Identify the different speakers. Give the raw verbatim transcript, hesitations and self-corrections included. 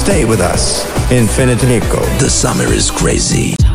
Speaker 1: Stay with us. Infinite Nico.
Speaker 2: The summer is crazy.